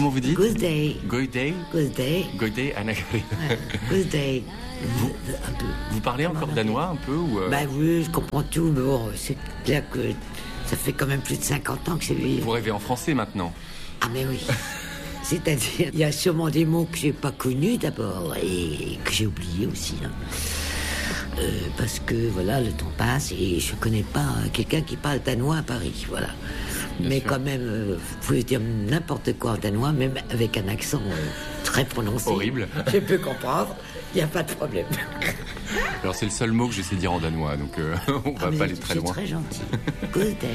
Comment vous dites? Good day. Good day. Good day. Good day, Anna-Karine. Ouais, good day. Un peu. Vous parlez encore danois un peu ou Bah oui, je comprends tout, mais bon, c'est clair que ça fait quand même plus de 50 ans que c'est lui. Vous rêvez en français maintenant? Ah mais oui. C'est-à-dire, il y a sûrement des mots que j'ai pas connus d'abord et que j'ai oubliés aussi. Hein. Parce que voilà, le temps passe et je connais pas quelqu'un qui parle danois à Paris, voilà. Bien mais sûr. quand même, vous pouvez dire n'importe quoi en danois, même avec un accent très prononcé. Horrible. Je peux comprendre, il n'y a pas de problème. Alors c'est le seul mot que je sais dire en danois, donc on va pas aller très loin. C'est très gentil. Good day.